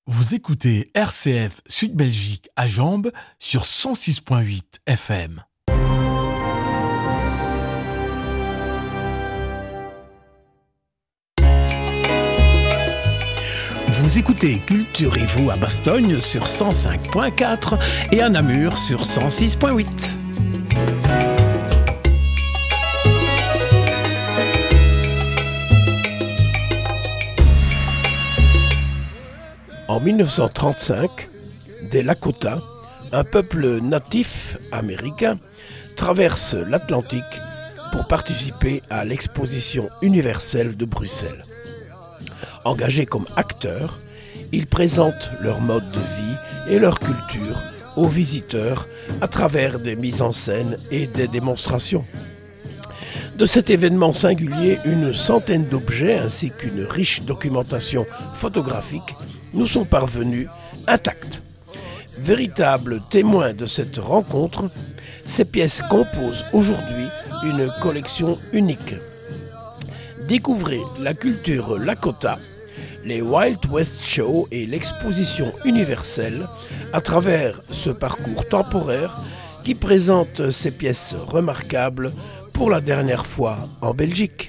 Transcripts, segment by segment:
Vous écoutez RCF Sud-Belgique à Jambes sur 106.8 FM. Vous écoutez Culturez-vous à Bastogne sur 105.4 et à Namur sur 106.8. En 1935, des Lakota, un peuple natif américain, traverse l'Atlantique pour participer à l'exposition universelle de Bruxelles. Engagés comme acteurs, ils présentent leur mode de vie et leur culture aux visiteurs à travers des mises en scène et des démonstrations. De cet événement singulier, une centaine d'objets ainsi qu'une riche documentation photographique nous sont parvenus intacts. Véritables témoins de cette rencontre, ces pièces composent aujourd'hui une collection unique. Découvrez la culture Lakota, les Wild West Show et l'exposition universelle à travers ce parcours temporaire qui présente ces pièces remarquables pour la dernière fois en Belgique.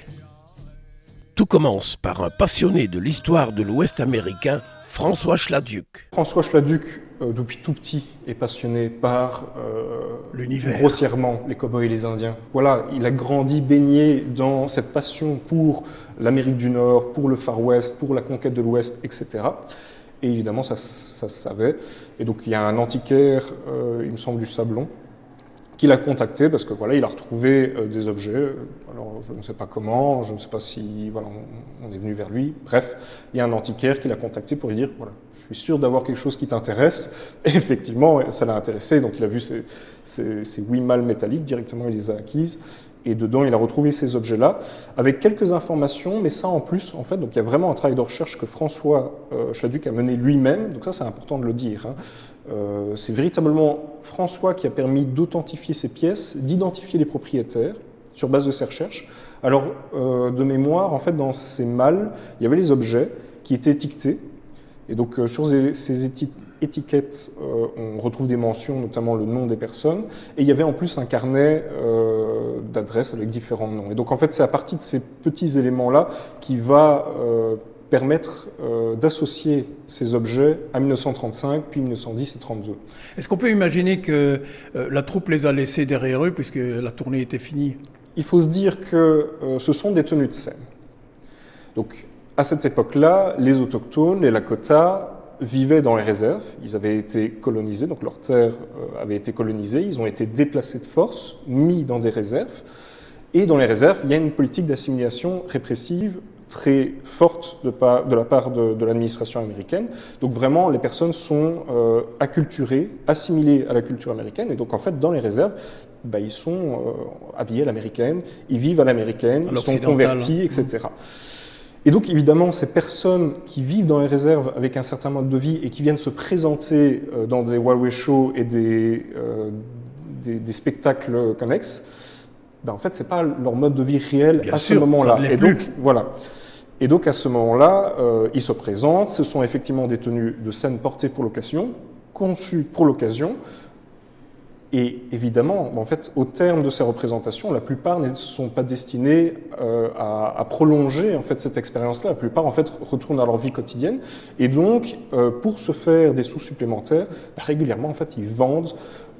Tout commence par un passionné de l'histoire de l'Ouest américain, François Schladuc. François Schladuc, depuis tout petit, est passionné par l'univers, grossièrement les cow-boys et les Indiens. Voilà, il a grandi baigné dans cette passion pour l'Amérique du Nord, pour le Far West, pour la conquête de l'Ouest, etc. Et évidemment, ça se savait. Et donc, il y a un antiquaire, il me semble du Sablon, qui l'a contacté parce que voilà, il a retrouvé des objets. Alors, je ne sais pas comment, je ne sais pas si voilà, on est venu vers lui. Bref, il y a un antiquaire qui l'a contacté pour lui dire voilà, je suis sûr d'avoir quelque chose qui t'intéresse. Et effectivement, ça l'a intéressé. Donc, il a vu ces 8 malles métalliques directement, il les a acquises. Et dedans, il a retrouvé ces objets-là, avec quelques informations, mais ça en plus, en fait, donc il y a vraiment un travail de recherche que François Schladuc a mené lui-même, donc ça c'est important de le dire. C'est véritablement François qui a permis d'authentifier ces pièces, d'identifier les propriétaires sur base de ses recherches. Alors, de mémoire, en fait, dans ces malles, il y avait les objets qui étaient étiquetés, et donc sur ces étiquettes, on retrouve des mentions, notamment le nom des personnes, et il y avait en plus un carnet d'adresses avec différents noms. Et donc en fait, c'est à partir de ces petits éléments-là qui va permettre d'associer ces objets à 1935, puis 1910 et 1932. Est-ce qu'on peut imaginer que la troupe les a laissés derrière eux puisque la tournée était finie ? Il faut se dire que ce sont des tenues de scène. Donc à cette époque-là, les autochtones, les Lakota, vivaient dans les réserves, ils avaient été colonisés, donc leurs terres avaient été colonisées, ils ont été déplacés de force, mis dans des réserves, et dans les réserves, il y a une politique d'assimilation répressive très forte de la part de l'administration américaine. Donc vraiment, les personnes sont acculturées, assimilées à la culture américaine, et donc en fait, dans les réserves, ils sont habillés à l'américaine, ils vivent à l'américaine, ils sont convertis, etc. Et donc, évidemment, ces personnes qui vivent dans les réserves avec un certain mode de vie et qui viennent se présenter dans des Wild West Shows et des spectacles connexes, en fait, ce n'est pas leur mode de vie réel à ce moment-là. Et donc, voilà. Et donc, à ce moment-là, ils se présentent. Ce sont effectivement des tenues de scène portées pour l'occasion, conçues pour l'occasion. Et évidemment, en fait, au terme de ces représentations, la plupart ne sont pas destinés à prolonger en fait cette expérience-là. La plupart en fait retournent à leur vie quotidienne. Et donc, pour se faire des sous supplémentaires, régulièrement en fait, ils vendent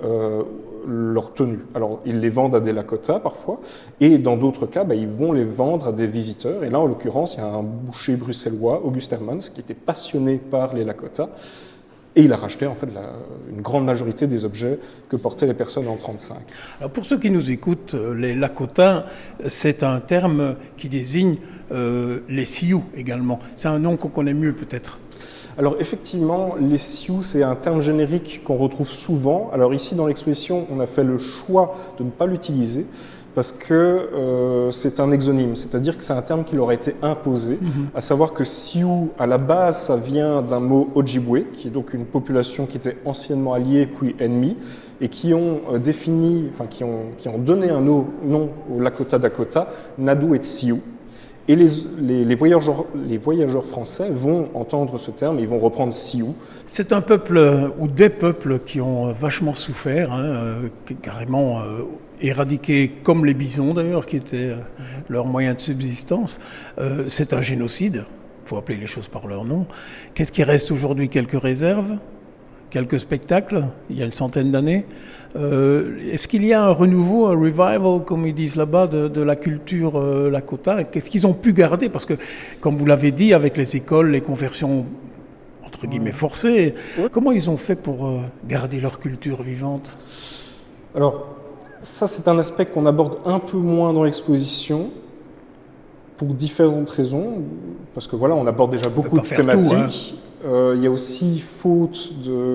leurs tenues. Alors, ils les vendent à des Lakota parfois, et dans d'autres cas, ils vont les vendre à des visiteurs. Et là, en l'occurrence, il y a un boucher bruxellois, August Hermans, qui était passionné par les Lakota. Et il a racheté en fait une grande majorité des objets que portaient les personnes en 1935. Alors pour ceux qui nous écoutent, les Lakota, c'est un terme qui désigne les Sioux également. C'est un nom qu'on connaît mieux peut-être. Alors effectivement, les Sioux, c'est un terme générique qu'on retrouve souvent. Alors ici dans l'exposition, on a fait le choix de ne pas l'utiliser parce que c'est un exonyme, c'est-à-dire que c'est un terme qui leur a été imposé, à savoir que Sioux, à la base, ça vient d'un mot Ojibwe, qui est donc une population qui était anciennement alliée puis ennemie, et qui ont qui ont donné un nom au Lakota Dakota, Nadu et Sioux. Et les voyageurs français vont entendre ce terme et ils vont reprendre Sioux. C'est un peuple ou des peuples qui ont vachement souffert, carrément éradiqués comme les bisons d'ailleurs, qui étaient leur moyen de subsistance. C'est un génocide, il faut appeler les choses par leur nom. Qu'est-ce qui reste aujourd'hui? Quelques réserves, quelques spectacles, il y a une centaine d'années. Est-ce qu'il y a un renouveau, un revival, comme ils disent là-bas, de la culture Lakota? Qu'est-ce qu'ils ont pu garder? Parce que, comme vous l'avez dit, avec les écoles, les conversions entre guillemets forcées, comment ils ont fait pour garder leur culture vivante? Alors, ça c'est un aspect qu'on aborde un peu moins dans l'exposition, pour différentes raisons, parce que voilà, on aborde déjà beaucoup de thématiques. Il y a aussi faute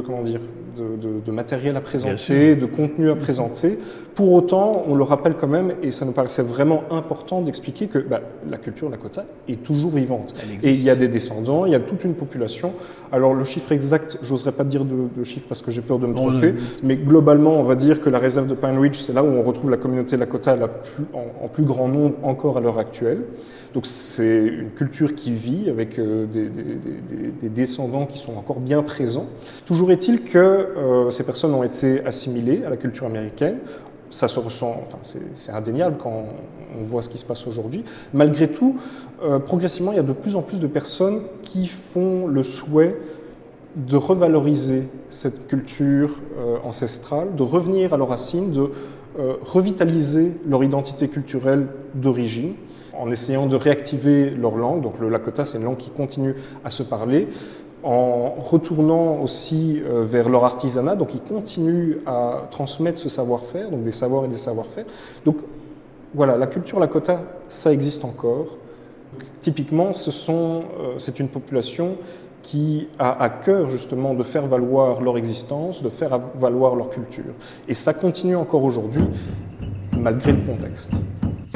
de matériel à présenter, de contenu à présenter. Pour autant, on le rappelle quand même, et ça nous paraissait vraiment important d'expliquer que la culture Lakota est toujours vivante. Et il y a des descendants, il y a toute une population. Alors le chiffre exact, j'oserais pas dire de chiffre parce que j'ai peur de me tromper, mais globalement, on va dire que la réserve de Pine Ridge, c'est là où on retrouve la communauté Lakota en plus grand nombre encore à l'heure actuelle. Donc c'est une culture qui vit avec des descendants qui sont encore bien présents. Toujours est-il que ces personnes ont été assimilées à la culture américaine. Ça se ressent, enfin c'est indéniable quand on voit ce qui se passe aujourd'hui. Malgré tout, progressivement, il y a de plus en plus de personnes qui font le souhait de revaloriser cette culture ancestrale, de revenir à leurs racines, de revitaliser leur identité culturelle d'origine, en essayant de réactiver leur langue. Donc le Lakota, c'est une langue qui continue à se parler, en retournant aussi vers leur artisanat, donc ils continuent à transmettre ce savoir-faire, donc des savoirs et des savoir-faire. Donc voilà, la culture Lakota, ça existe encore. Donc, typiquement, c'est une population qui a à cœur justement de faire valoir leur existence, de faire valoir leur culture. Et ça continue encore aujourd'hui, malgré le contexte.